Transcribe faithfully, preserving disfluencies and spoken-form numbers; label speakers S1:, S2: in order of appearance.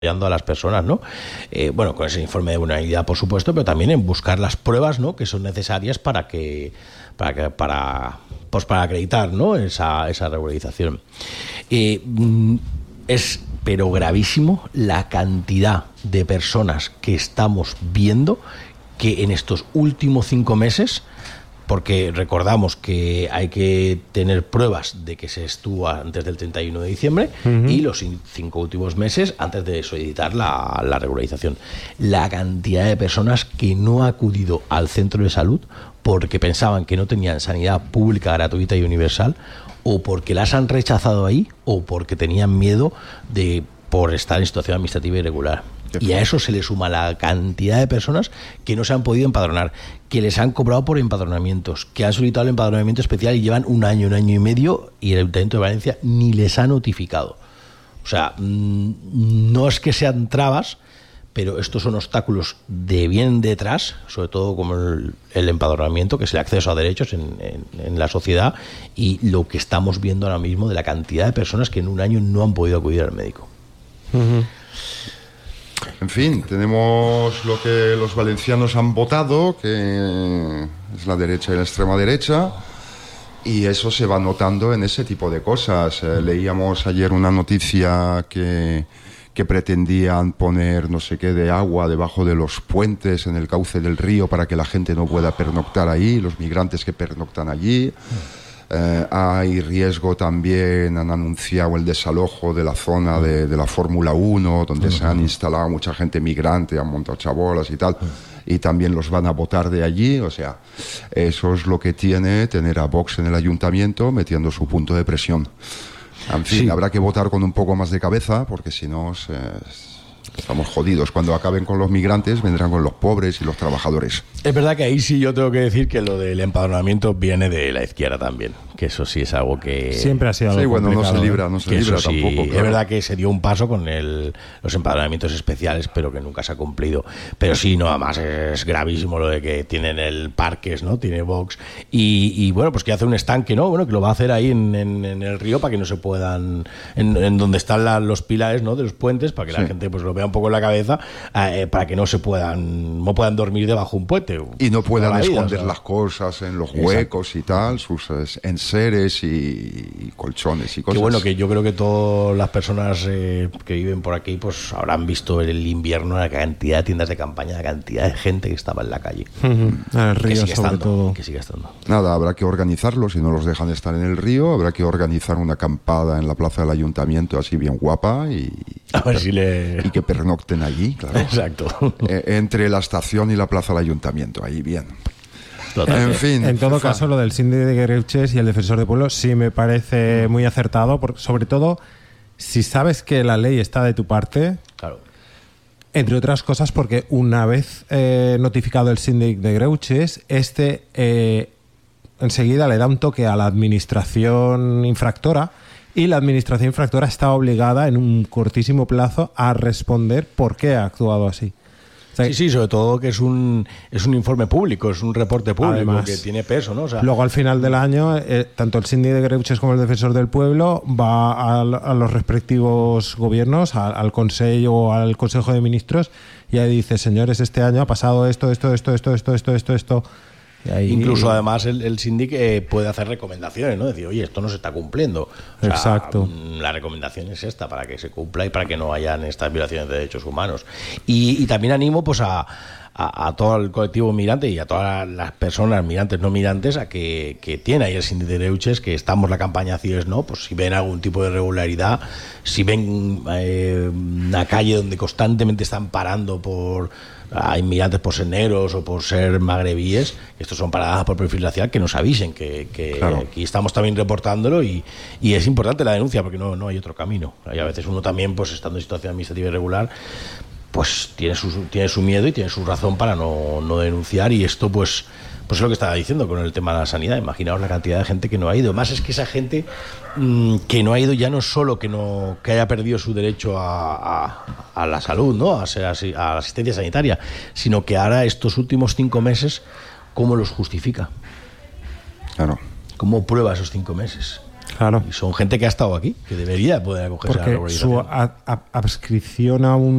S1: a las personas, ¿no? Eh, bueno, con ese informe de vulnerabilidad, por supuesto, pero también en buscar las pruebas, ¿no?, que son necesarias para que para que para pues para acreditar, ¿no?, esa esa regularización. Eh, es pero gravísimo la cantidad de personas que estamos viendo que en estos últimos cinco meses, porque recordamos que hay que tener pruebas de que se estuvo antes del treinta y uno de diciembre, uh-huh, y los cinco últimos meses antes de solicitar la, la regularización. La cantidad de personas que no ha acudido al centro de salud porque pensaban que no tenían sanidad pública, gratuita y universal, o porque las han rechazado ahí, o porque tenían miedo de por estar en situación administrativa irregular. Y a eso se le suma la cantidad de personas que no se han podido empadronar, que les han cobrado por empadronamientos, que han solicitado el empadronamiento especial y llevan un año, un año y medio, y el Ayuntamiento de Valencia ni les ha notificado. O sea, no es que sean trabas, pero estos son obstáculos de bien detrás, sobre todo como el, el empadronamiento, que es el acceso a derechos en, en, en la sociedad, y lo que estamos viendo ahora mismo de la cantidad de personas que en un año no han podido acudir al médico.
S2: Uh-huh. En fin, tenemos lo que los valencianos han votado, que es la derecha y la extrema derecha, y eso se va notando en ese tipo de cosas. Eh, leíamos ayer una noticia que, que pretendían poner no sé qué de agua debajo de los puentes en el cauce del río para que la gente no pueda pernoctar ahí, los migrantes que pernoctan allí. Eh, hay riesgo también, han anunciado el desalojo de la zona de, de la Fórmula uno, donde uh-huh. se han instalado mucha gente migrante, han montado chabolas y tal, uh-huh. y también los van a votar de allí. O sea, eso es lo que tiene tener a Vox en el ayuntamiento metiendo su punto de presión. En fin, sí. habrá que votar con un poco más de cabeza, porque si no... Se, estamos jodidos. Cuando acaben con los migrantes, vendrán con los pobres y los trabajadores.
S1: Es verdad que ahí sí yo tengo que decir que lo del empadronamiento viene de la izquierda también, que eso sí es algo que...
S3: Siempre ha sido algo
S2: sí, bueno,
S3: complicado.
S2: no se libra, no se libra
S1: sí,
S2: tampoco. Claro.
S1: Es verdad que se dio un paso con el, los empadronamientos especiales, pero que nunca se ha cumplido. Pero sí, no, además es gravísimo lo de que tienen el Parques, ¿no? Tiene Vox. Y, y bueno, pues que hace un estanque, ¿no? Bueno, que lo va a hacer ahí en, en, en el río para que no se puedan... En, en donde están la, los pilares, ¿no?, de los puentes, para que sí. la gente pues lo vea un poco en la cabeza, eh, para que no se puedan no puedan dormir debajo de un puente.
S2: Y no puedan
S1: vida,
S2: esconder, o sea, las cosas en los huecos. Exacto. Y tal, sus enseres y, y colchones y cosas.
S1: Que bueno, que yo creo que todas las personas eh, que viven por aquí pues habrán visto el invierno, la cantidad de tiendas de campaña, la cantidad de gente que estaba en la calle.
S3: Uh-huh. El río,
S1: que sigue
S3: sobre
S1: estando,
S3: todo.
S1: Que sigue estando.
S2: Nada, habrá que organizarlo, si no los dejan estar en el río, habrá que organizar una acampada en la plaza del ayuntamiento así bien guapa y,
S1: a ver si le...
S2: y que pernocten allí, claro.
S1: Exacto.
S2: Eh, entre la estación y la plaza del ayuntamiento, ahí bien.
S3: En fin, en todo caso, lo del síndic de Greuges y el defensor del pueblo sí me parece muy acertado, porque, sobre todo si sabes que la ley está de tu parte.
S1: Claro.
S3: Entre otras cosas porque una vez eh, notificado el síndic de Greuges, este eh, enseguida le da un toque a la administración infractora, y la administración infractora está obligada en un cortísimo plazo a responder por qué ha actuado así. O sea,
S1: sí, sí, sobre todo que es un es un informe público, es un reporte público, además, que tiene peso, ¿no? O sea,
S3: luego al final del año, eh, tanto el síndic de Greuges como el defensor del pueblo va a, a los respectivos gobiernos, a, al Consejo o al Consejo de Ministros, y ahí dice, señores, este año ha pasado esto, esto, esto, esto, esto, esto, esto, esto. Y ahí...
S1: Incluso además el, el síndic eh, puede hacer recomendaciones, ¿no? Decir, oye, esto no se está cumpliendo. O sea,
S3: exacto.
S1: La recomendación es esta, para que se cumpla y para que no hayan estas violaciones de derechos humanos. Y, y también animo pues a, a, a todo el colectivo migrante y a todas las personas migrantes, no migrantes, a que, que tiene ahí el síndic de Greuges, que estamos la campaña CIES, ¿no? Pues si ven algún tipo de irregularidad, si ven eh, una calle donde constantemente están parando por... a inmigrantes por ser negros o por ser magrebíes, estos son paradas por perfil racial, que nos avisen, que, que claro. aquí estamos también reportándolo, y, y es importante la denuncia porque no, no hay otro camino. Y a veces uno también, pues estando en situación administrativa irregular, pues tiene su, tiene su miedo y tiene su razón para no, no denunciar, y esto pues pues es lo que estaba diciendo con el tema de la sanidad. Imaginaos la cantidad de gente que no ha ido. Más es que esa gente mmm, que no ha ido ya no solo que no que haya perdido su derecho a, a, a la salud, ¿no? A, ser, a la asistencia sanitaria, sino que ahora estos últimos cinco meses, ¿cómo los justifica?
S2: Claro.
S1: ¿Cómo prueba esos cinco meses?
S3: Claro.
S1: Y son gente que ha estado aquí, que debería poder acogerse a la
S3: Porque
S1: regularización.
S3: su a- a- adscripción a un